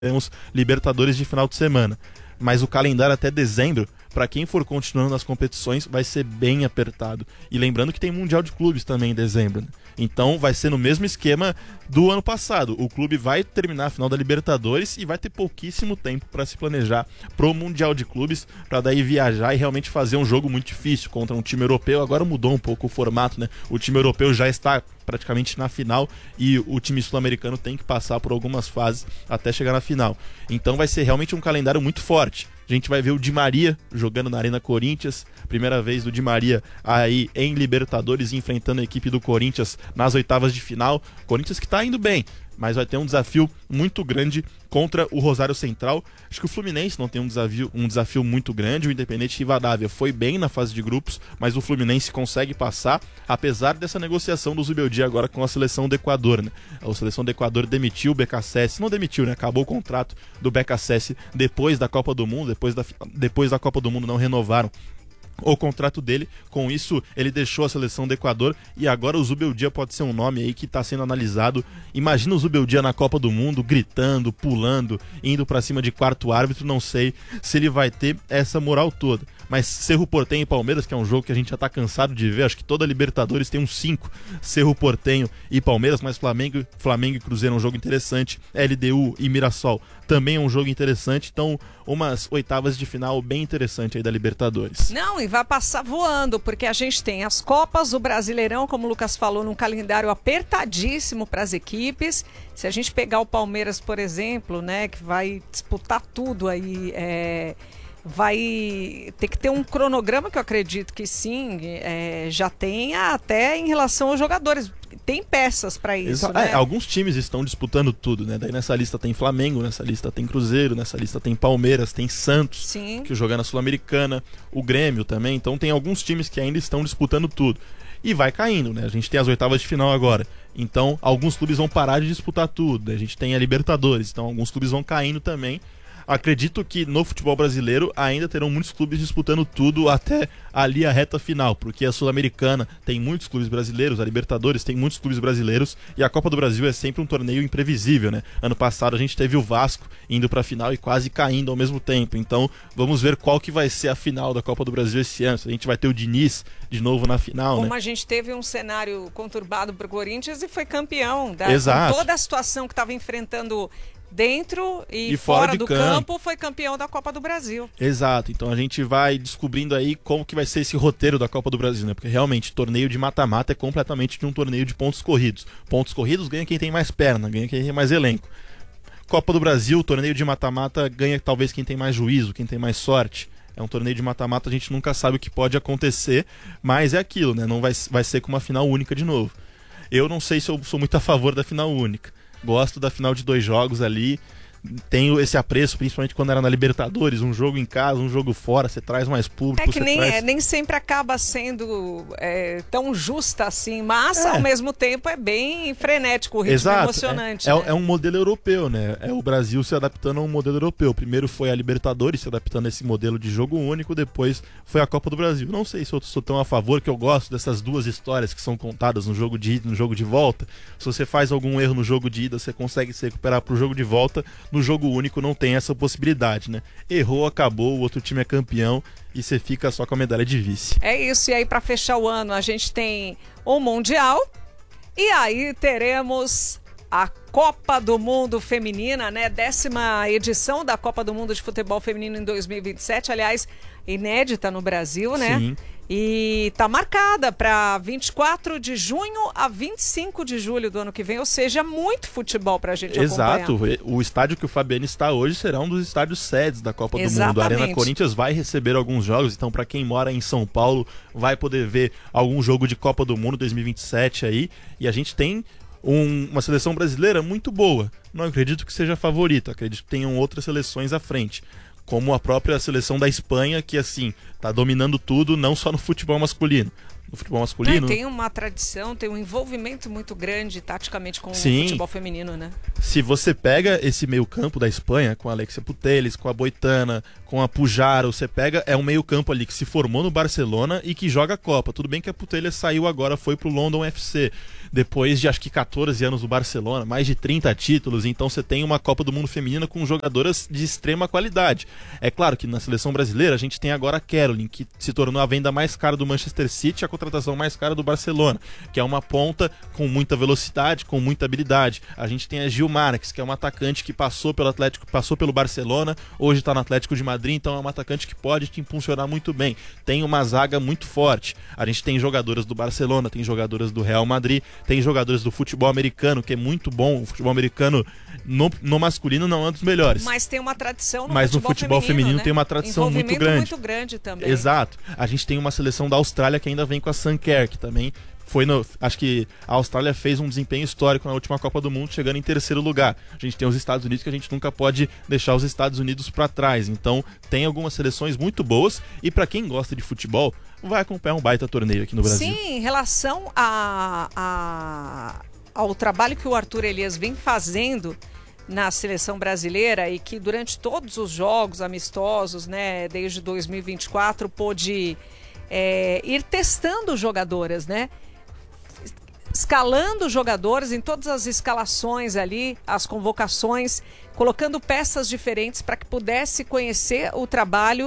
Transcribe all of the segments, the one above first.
temos Libertadores de final de semana. Mas o calendário até dezembro, para quem for continuando nas competições, vai ser bem apertado. E lembrando que tem Mundial de Clubes também em dezembro, né? Então vai ser no mesmo esquema do ano passado. O clube vai terminar a final da Libertadores e vai ter pouquíssimo tempo para se planejar pro Mundial de Clubes, para daí viajar e realmente fazer um jogo muito difícil contra um time europeu. Agora mudou um pouco o formato, né? O time europeu já está praticamente na final e o time sul-americano tem que passar por algumas fases até chegar na final. Então vai ser realmente um calendário muito forte. A gente vai ver o Di Maria jogando na Arena Corinthians, primeira vez do Di Maria aí em Libertadores, enfrentando a equipe do Corinthians nas oitavas de final. Corinthians que tá indo bem, mas vai ter um desafio muito grande contra o Rosário Central. Acho que o Fluminense não tem um desafio muito grande. O Independente Rivadavia foi bem na fase de grupos, mas o Fluminense consegue passar, apesar dessa negociação do Zubeldia agora com a seleção do Equador, né? A seleção do Equador demitiu o BKSS, não demitiu, né? Acabou o contrato do BKSS depois da Copa do Mundo, depois da Copa do Mundo não renovaram o contrato dele. Com isso ele deixou a seleção do Equador e agora o Zubeldia pode ser um nome aí que está sendo analisado. Imagina o Zubeldia na Copa do Mundo, gritando, pulando, indo para cima de quarto árbitro. Não sei se ele vai ter essa moral toda, mas Cerro Porteño e Palmeiras, que é um jogo que a gente já tá cansado de ver, acho que toda Libertadores tem uns 5, Cerro Porteño e Palmeiras, mas Flamengo e Cruzeiro é um jogo interessante, LDU e Mirassol também é um jogo interessante, então umas oitavas de final bem interessante aí da Libertadores. Não, e vai passar voando, porque a gente tem as Copas, o Brasileirão, como o Lucas falou, num calendário apertadíssimo para as equipes. Se a gente pegar o Palmeiras, por exemplo, né, que vai disputar tudo aí, vai ter que ter um cronograma que eu acredito que sim, já tenha até em relação aos jogadores. Tem peças para isso, né? Alguns times estão disputando tudo, né? Daí nessa lista tem Flamengo, nessa lista tem Cruzeiro, nessa lista tem Palmeiras, tem Santos, sim, que joga na Sul-Americana, o Grêmio também. Então tem alguns times que ainda estão disputando tudo. E vai caindo, né? A gente tem as oitavas de final agora. Então alguns clubes vão parar de disputar tudo. A gente tem a Libertadores, então alguns clubes vão caindo também. Acredito que no futebol brasileiro ainda terão muitos clubes disputando tudo até ali a reta final, porque a Sul-Americana tem muitos clubes brasileiros, a Libertadores tem muitos clubes brasileiros e a Copa do Brasil é sempre um torneio imprevisível, né? Ano passado a gente teve o Vasco indo pra final e quase caindo ao mesmo tempo, então vamos ver qual que vai ser a final da Copa do Brasil esse ano. Se a gente vai ter o Diniz de novo na final, como, né? A gente teve um cenário conturbado pro Corinthians e foi campeão, Exato. Com toda a situação que estava enfrentando dentro e fora do campo, foi campeão da Copa do Brasil. Exato, então a gente vai descobrindo aí como que vai ser esse roteiro da Copa do Brasil, né? Porque realmente torneio de mata-mata é completamente de um torneio de pontos corridos. Pontos corridos ganha quem tem mais perna, ganha quem tem mais elenco. Copa do Brasil, torneio de mata-mata, ganha talvez quem tem mais juízo, quem tem mais sorte. É um torneio de mata-mata, a gente nunca sabe o que pode acontecer, mas é aquilo, né? Não vai ser com uma final única de novo. Eu não sei se eu sou muito a favor da final única. Gosto da final de 2 jogos ali. Tenho esse apreço, principalmente quando era na Libertadores, um jogo em casa, um jogo fora, você traz mais público. É que nem sempre acaba sendo tão justa assim, mas ao mesmo tempo é bem frenético, o ritmo emocionante. Né? É um modelo europeu, né? É o Brasil se adaptando a um modelo europeu. Primeiro foi a Libertadores se adaptando a esse modelo de jogo único, depois foi a Copa do Brasil. Não sei se eu sou tão a favor, que eu gosto dessas duas histórias que são contadas no jogo de ida e no jogo de volta. Se você faz algum erro no jogo de ida, você consegue se recuperar pro jogo de volta. No jogo único não tem essa possibilidade, né? Errou, acabou, o outro time é campeão e você fica só com a medalha de vice. É isso, e aí para fechar o ano a gente tem o Mundial e aí teremos a Copa do Mundo Feminina, né? 10ª edição da Copa do Mundo de Futebol Feminino em 2027, aliás, inédita no Brasil, né? Sim. E tá marcada para 24 de junho a 25 de julho do ano que vem, ou seja, muito futebol pra gente acompanhar. Exato, o estádio que o Fabiane está hoje será um dos estádios sedes da Copa do Mundo. A Arena Corinthians vai receber alguns jogos, então para quem mora em São Paulo vai poder ver algum jogo de Copa do Mundo 2027 aí, e a gente tem uma seleção brasileira muito boa. Não acredito que seja a favorita, acredito que tenham outras seleções à frente, como a própria seleção da Espanha, que assim, tá dominando tudo, não só no futebol masculino. no futebol masculino. Tem uma tradição, tem um envolvimento muito grande taticamente com Sim. o futebol feminino, né? Se você pega esse meio campo da Espanha, com a Alexia Putellas, com a Boitana, com a Pujaro, você pega, é um meio campo ali que se formou no Barcelona e que joga a Copa. Tudo bem que a Putellas saiu agora, foi pro London FC, depois de acho que 14 anos do Barcelona, mais de 30 títulos, então você tem uma Copa do Mundo feminina com jogadoras de extrema qualidade. É claro que na seleção brasileira a gente tem agora a Caroline, que se tornou a venda mais cara do Manchester City, a contratação mais cara do Barcelona, que é uma ponta com muita velocidade, com muita habilidade. A gente tem a Gil Marques, que é uma atacante que passou pelo Atlético, passou pelo Barcelona, hoje está no Atlético de Madrid, então é uma atacante que pode te impulsionar muito bem. Tem uma zaga muito forte. A gente tem jogadoras do Barcelona, tem jogadoras do Real Madrid, tem jogadores do futebol americano, que é muito bom. O futebol americano no masculino não é um dos melhores. Mas tem uma tradição no Mas futebol no futebol feminino, né? tem uma tradição muito grande. Muito grande também. Exato. A gente tem uma seleção da Austrália que ainda vem com a Sanker, que também foi acho que a Austrália fez um desempenho histórico na última Copa do Mundo, chegando em terceiro lugar. A gente tem os Estados Unidos, que a gente nunca pode deixar os Estados Unidos para trás. Então, tem algumas seleções muito boas. E para quem gosta de futebol, vai acompanhar um baita torneio aqui no Brasil. Sim, em relação ao trabalho que o Arthur Elias vem fazendo na seleção brasileira e que durante todos os jogos amistosos, né, desde 2024, pôde ir testando jogadoras, né? Escalando jogadores em todas as escalações ali, as convocações, colocando peças diferentes para que pudesse conhecer o trabalho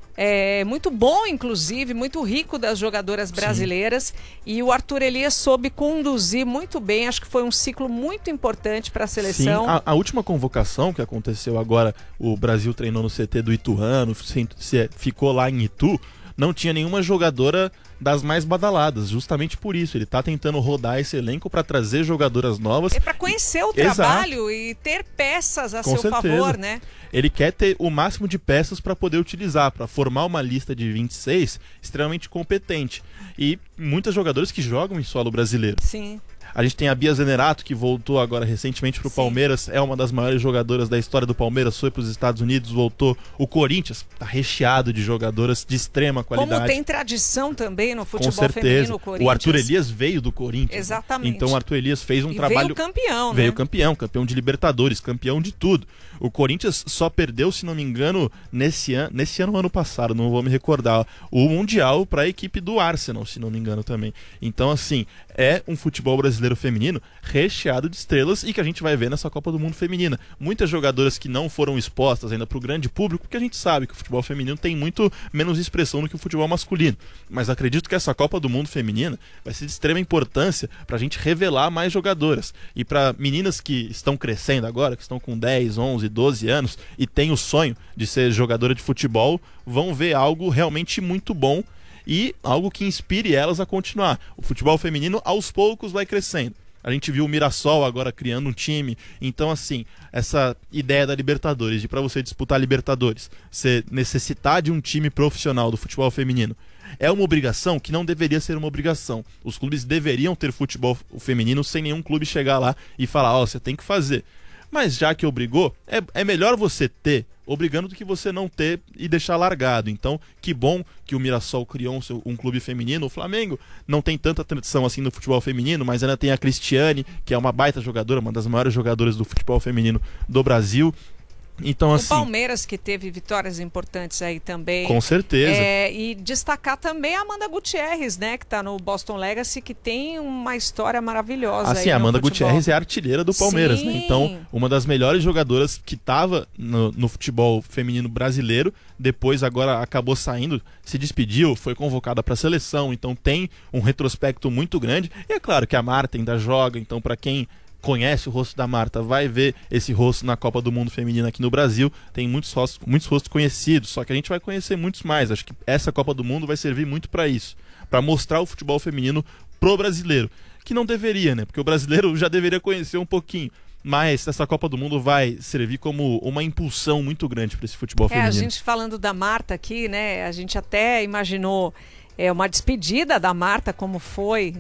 muito bom, inclusive, muito rico das jogadoras brasileiras. Sim. E o Arthur Elias soube conduzir muito bem, acho que foi um ciclo muito importante para a seleção. Sim, a última convocação que aconteceu agora, o Brasil treinou no CT do Ituano, ficou lá em Itu, não tinha nenhuma jogadora das mais badaladas, justamente por isso. Ele tá tentando rodar esse elenco para trazer jogadoras novas. É para conhecer o trabalho e ter peças a seu favor, né? Ele quer ter o máximo de peças para poder utilizar, para formar uma lista de 26 extremamente competente. E muitas jogadoras que jogam em solo brasileiro. Sim. A gente tem a Bia Zenerato, que voltou agora recentemente pro Palmeiras, é uma das maiores jogadoras da história do Palmeiras, foi pros Estados Unidos, voltou. O Corinthians tá recheado de jogadoras de extrema qualidade. Como tem tradição também no futebol Com certeza. feminino, o Corinthians. O Arthur Elias veio do Corinthians. Exatamente. Né? Então o Arthur Elias fez um trabalho... Veio campeão, né? Veio campeão de Libertadores, campeão de tudo. O Corinthians só perdeu, se não me engano, nesse ano, ano passado, não vou me recordar, o Mundial para a equipe do Arsenal, se não me engano também. Então, assim, é um futebol brasileiro feminino recheado de estrelas e que a gente vai ver nessa Copa do Mundo feminina. Muitas jogadoras que não foram expostas ainda para o grande público, porque a gente sabe que o futebol feminino tem muito menos expressão do que o futebol masculino. Mas acredito que essa Copa do Mundo feminina vai ser de extrema importância para a gente revelar mais jogadoras. E para meninas que estão crescendo agora, que estão com 10, 11, 12 anos e têm o sonho de ser jogadora de futebol, vão ver algo realmente muito bom e algo que inspire elas a continuar. O futebol feminino aos poucos vai crescendo. A gente viu o Mirassol agora criando um time. Então, assim, essa ideia da Libertadores, de para você disputar a Libertadores, você necessitar de um time profissional do futebol feminino, é uma obrigação que não deveria ser uma obrigação. Os clubes deveriam ter futebol feminino sem nenhum clube chegar lá e falar, você tem que fazer. Mas já que obrigou, é melhor você ter, obrigando, do que você não ter e deixar largado. Então, que bom que o Mirassol criou um clube feminino. O Flamengo não tem tanta tradição assim no futebol feminino, mas ainda tem a Cristiane, que é uma baita jogadora, uma das maiores jogadoras do futebol feminino do Brasil. Então, assim, o Palmeiras, que teve vitórias importantes aí também. Com certeza. E destacar também a Amanda Gutierrez, né? Que tá no Boston Legacy, que tem uma história maravilhosa. Assim, a Amanda Gutierrez é a artilheira do Palmeiras, Sim. né? Então, uma das melhores jogadoras que estava no futebol feminino brasileiro, depois agora acabou saindo, se despediu, foi convocada para a seleção, então tem um retrospecto muito grande. E é claro que a Marta ainda joga, então para quem conhece o rosto da Marta, vai ver esse rosto na Copa do Mundo Feminina aqui no Brasil. Tem muitos rostos conhecidos, só que a gente vai conhecer muitos mais. Acho que essa Copa do Mundo vai servir muito para isso, para mostrar o futebol feminino pro brasileiro, que não deveria, né? Porque o brasileiro já deveria conhecer um pouquinho. Mas essa Copa do Mundo vai servir como uma impulsão muito grande para esse futebol feminino. A gente falando da Marta aqui, né? A gente até imaginou uma despedida da Marta, como foi,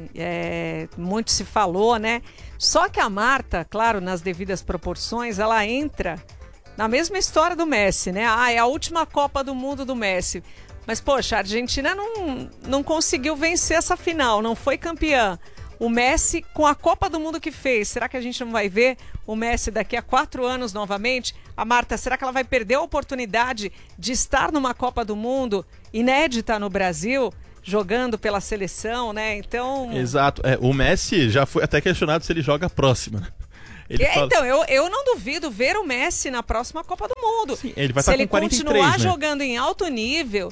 muito se falou, né? Só que a Marta, claro, nas devidas proporções, ela entra na mesma história do Messi, né? É a última Copa do Mundo do Messi. Mas, poxa, a Argentina não conseguiu vencer essa final, não foi campeã. O Messi, com a Copa do Mundo que fez, será que a gente não vai ver o Messi daqui a 4 anos novamente? A Marta, será que ela vai perder a oportunidade de estar numa Copa do Mundo inédita no Brasil, jogando pela seleção, né? Então... Exato. O Messi já foi até questionado se ele joga a próxima, né? Então, eu não duvido ver o Messi na próxima Copa do Mundo. Sim, ele vai estar com 43, se ele continuar né? jogando em alto nível...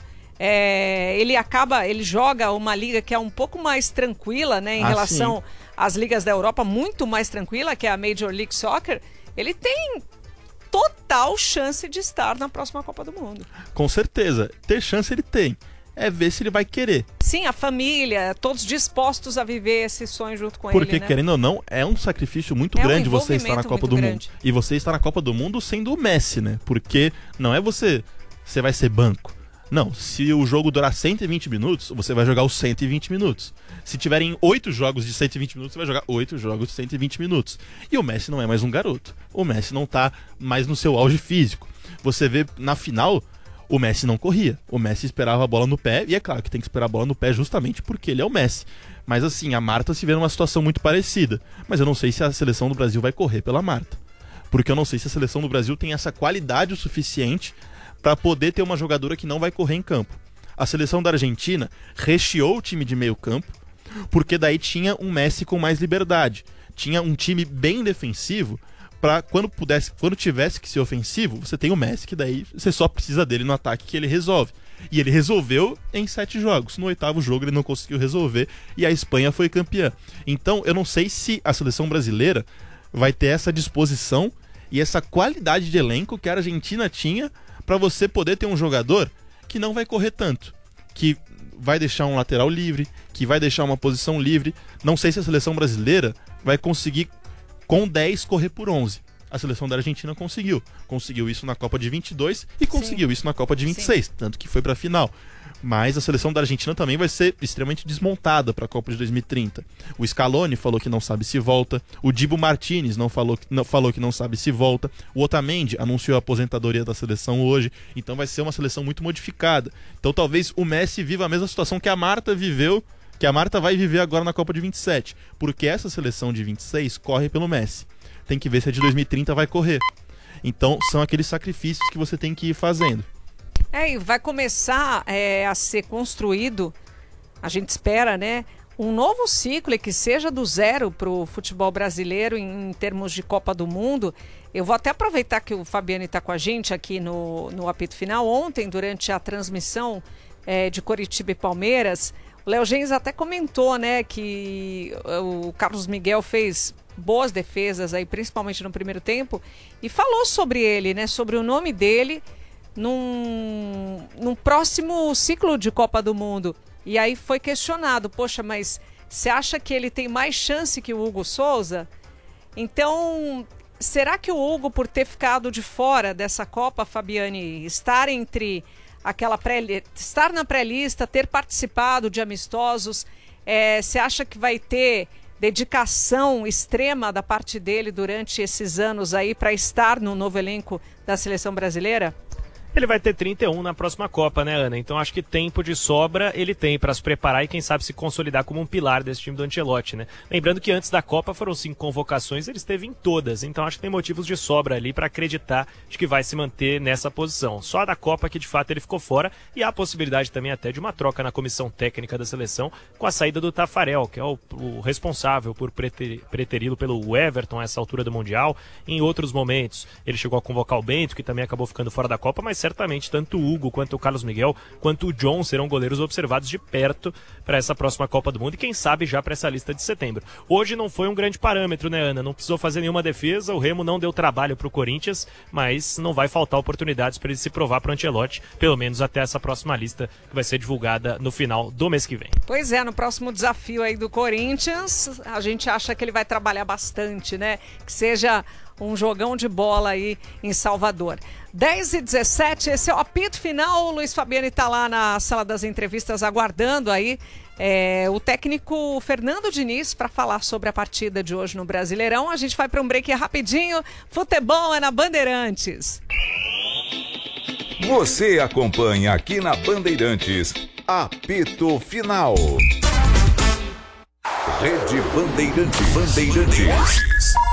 ele joga uma liga que é um pouco mais tranquila, né, em relação sim. às ligas da Europa, muito mais tranquila, que é a Major League Soccer. Ele tem total chance de estar na próxima Copa do Mundo. Com certeza. Ter chance ele tem. É ver se ele vai querer. Sim, a família, todos dispostos a viver esse sonho junto com Porque, ele, né? querendo ou não, é um sacrifício muito grande você estar na Copa do Mundo. E você estar na Copa do Mundo sendo o Messi, né? Porque não é você vai ser banco. Não, se o jogo durar 120 minutos, você vai jogar os 120 minutos. Se tiverem 8 jogos de 120 minutos, você vai jogar 8 jogos de 120 minutos. E o Messi não é mais um garoto. O Messi não tá mais no seu auge físico. Você vê, na final, o Messi não corria. O Messi esperava a bola no pé, e é claro que tem que esperar a bola no pé justamente porque ele é o Messi. Mas assim, a Marta se vê numa situação muito parecida. Mas eu não sei se a seleção do Brasil vai correr pela Marta. Porque eu não sei se a seleção do Brasil tem essa qualidade o suficiente para poder ter uma jogadora que não vai correr em campo. A seleção da Argentina recheou o time de meio campo, porque daí tinha um Messi com mais liberdade. Tinha um time bem defensivo, para quando tivesse que ser ofensivo, você tem o Messi, que daí você só precisa dele no ataque que ele resolve. E ele resolveu em 7 jogos. No 8º jogo ele não conseguiu resolver e a Espanha foi campeã. Então eu não sei se a seleção brasileira vai ter essa disposição e essa qualidade de elenco que a Argentina tinha para você poder ter um jogador que não vai correr tanto, que vai deixar um lateral livre, que vai deixar uma posição livre. Não sei se a seleção brasileira vai conseguir com 10 correr por 11. A seleção da Argentina conseguiu. Conseguiu isso na Copa de 22 e conseguiu isso na Copa de 26, tanto que foi para a final. Mas a seleção da Argentina também vai ser extremamente desmontada para a Copa de 2030. O Scaloni falou que não sabe se volta. O Dibu Martínez falou que não sabe se volta. O Otamendi anunciou a aposentadoria da seleção hoje. Então vai ser uma seleção muito modificada. Então talvez o Messi viva a mesma situação que a Marta viveu, que a Marta vai viver agora na Copa de 27. Porque essa seleção de 26 corre pelo Messi. Tem que ver se a de 2030 vai correr. Então são aqueles sacrifícios que você tem que ir fazendo. E vai começar a ser construído, a gente espera, né, um novo ciclo e que seja do zero para o futebol brasileiro em termos de Copa do Mundo. Eu vou até aproveitar que o Fabiano está com a gente aqui no apito final. Ontem, durante a transmissão de Coritiba e Palmeiras, o Léo Gens até comentou, né, que o Carlos Miguel fez boas defesas aí, principalmente no primeiro tempo, e falou sobre ele, né, sobre o nome dele num próximo ciclo de Copa do Mundo. E aí foi questionado, poxa, mas você acha que ele tem mais chance que o Hugo Souza? Então, será que o Hugo, por ter ficado de fora dessa Copa, Fabiane, estar na pré-lista, ter participado de amistosos, você acha que vai ter dedicação extrema da parte dele durante esses anos aí para estar no novo elenco da seleção brasileira? Ele vai ter 31 na próxima Copa, né, Ana? Então acho que tempo de sobra ele tem para se preparar e quem sabe se consolidar como um pilar desse time do Ancelotti, né? Lembrando que antes da Copa foram 5 convocações, ele esteve em todas, então acho que tem motivos de sobra ali para acreditar de que vai se manter nessa posição. Só a da Copa que de fato ele ficou fora e há a possibilidade também até de uma troca na comissão técnica da seleção com a saída do Tafarel, que é o responsável por preterido pelo Everton a essa altura do Mundial. Em outros momentos ele chegou a convocar o Bento, que também acabou ficando fora da Copa, mas certamente tanto o Hugo, quanto o Carlos Miguel, quanto o John serão goleiros observados de perto para essa próxima Copa do Mundo e quem sabe já para essa lista de setembro. Hoje não foi um grande parâmetro, né, Ana? Não precisou fazer nenhuma defesa, o Remo não deu trabalho para o Corinthians, mas não vai faltar oportunidades para ele se provar para o Ancelotti, pelo menos até essa próxima lista que vai ser divulgada no final do mês que vem. Pois é, no próximo desafio aí do Corinthians, a gente acha que ele vai trabalhar bastante, né? Que seja um jogão de bola aí em Salvador. 10h17, esse é o apito final. O Luiz Fabiano está lá na sala das entrevistas aguardando aí o técnico Fernando Diniz para falar sobre a partida de hoje no Brasileirão. A gente vai para um break rapidinho. Futebol é na Bandeirantes. Você acompanha aqui na Bandeirantes, apito final. Rede Bandeirantes.